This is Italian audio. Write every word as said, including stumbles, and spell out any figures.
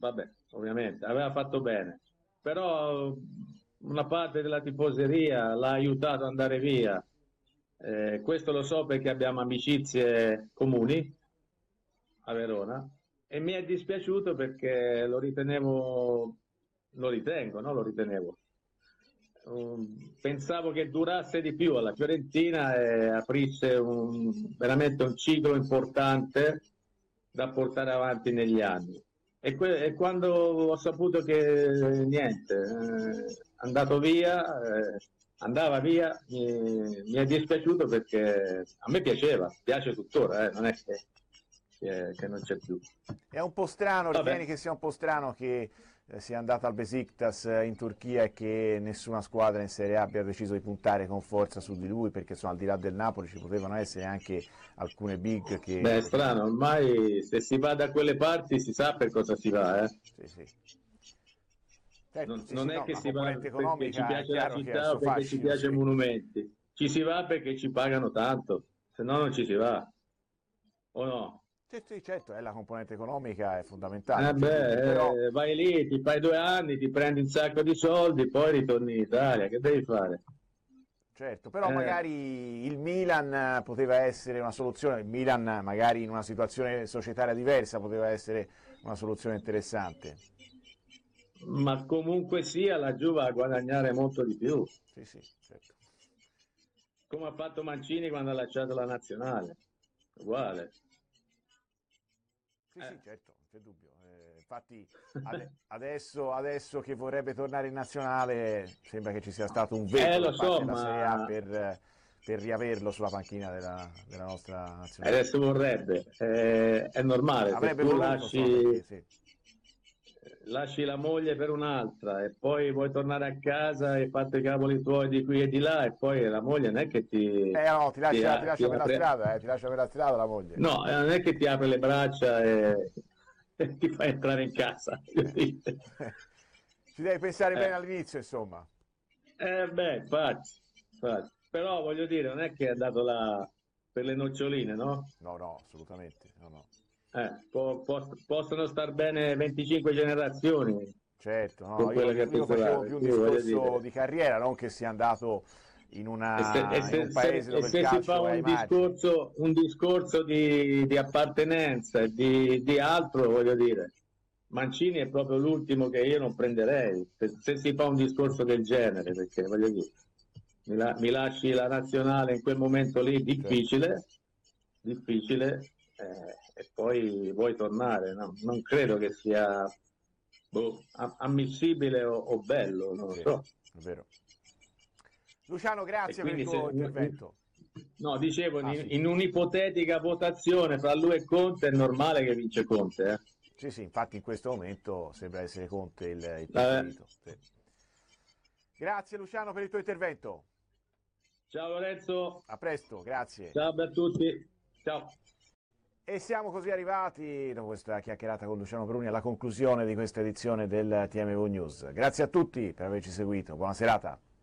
vabbè, ovviamente, aveva fatto bene, però una parte della tifoseria l'ha aiutato ad andare via. Eh, questo lo so perché abbiamo amicizie comuni a Verona e mi è dispiaciuto perché lo ritenevo, lo ritengo, no? Lo ritenevo. Um, pensavo che durasse di più alla Fiorentina e aprisse un, veramente un ciclo importante da portare avanti negli anni. E, que- e quando ho saputo che eh, niente, eh, è andato via, eh, andava via, mi, mi è dispiaciuto perché a me piaceva, piace tuttora, eh, non è che, che- che non c'è più. È un po' strano, Vabbè. ritieni che sia un po' strano che eh, sia andata al Besiktas eh, in Turchia e che nessuna squadra in Serie A abbia deciso di puntare con forza su di lui, perché insomma, al di là del Napoli ci potevano essere anche alcune big che Beh, è potevano... strano, ormai se si va da quelle parti si sa per cosa si va, eh. Sì, sì. Certo, Non, sì, non sì, è no, che la si va componente perché ci economica è piace la chiaro che ha il città o suo perché ci fascino, piace i sì. monumenti, ci si va perché ci pagano tanto, se no non ci si va, o no? Sì, sì, certo, è la componente economica è fondamentale, Eh non c'è dubbio, però beh, eh, vai lì, ti fai due anni, ti prendi un sacco di soldi, poi ritorni in Italia, che devi fare? certo, però Eh, magari il Milan poteva essere una soluzione, il Milan magari in una situazione societaria diversa poteva essere una soluzione interessante. ma comunque sia, la Juve va a guadagnare molto di più, Sì, sì, certo. come ha fatto Mancini quando ha lasciato la nazionale, uguale. Sì, Eh. sì, certo, non c'è dubbio. Eh, infatti ade- adesso, adesso che vorrebbe tornare in nazionale sembra che ci sia stato un Eh, veto lo da parte so, della Serie A ma per, eh, per riaverlo sulla panchina della, della nostra nazionale. adesso vorrebbe, eh, è normale, se Avrebbe tu voluto, insomma, perché lasci, sì. lasci la moglie per un'altra e poi vuoi tornare a casa e fatti i cavoli tuoi di qui e di là e poi la moglie non è che ti, Eh no, ti ti, lascia, ti ti lascia per la apre, strada, eh, ti lascia per la strada la moglie. no, eh, non è che ti apre le braccia e, e ti fa entrare in casa. Eh. Ci devi pensare bene Eh. all'inizio, insomma. Eh beh, infatti, infatti. Però voglio dire, non è che è andato là per le noccioline, no? No, no, assolutamente, no, no. Eh, po- po- possono star bene venticinque generazioni Certo, no, con io, quello che ha io preso là, facevo più per un cui voglio discorso dire. di carriera, non che sia andato in, E se, e una, in un se- se- paese e dove il se si fa calcio è ai un margini. discorso, un discorso di, di appartenenza e di, di altro, voglio dire, Mancini è proprio l'ultimo che io non prenderei, se, se si fa un discorso del genere, perché voglio dire, mi, la- mi lasci la nazionale in quel momento lì, Certo, difficile, difficile, eh, e poi vuoi tornare, no? Non credo che sia boh, am- ammissibile o, o bello, non lo sì, so. è vero. Luciano, E grazie per il quindi se, tuo intervento. no, dicevo, Ah in, sì, in un'ipotetica votazione fra lui e Conte è normale che vince Conte, eh? sì, sì, infatti in questo momento sembra essere Conte il, il Vabbè. preferito. Sì. Grazie Luciano per il tuo intervento. Ciao Lorenzo, A presto, grazie. ciao a tutti, ciao. E siamo così arrivati, dopo questa chiacchierata con Luciano Bruni, alla conclusione di questa edizione del T M V News. Grazie a tutti per averci seguito, buona serata.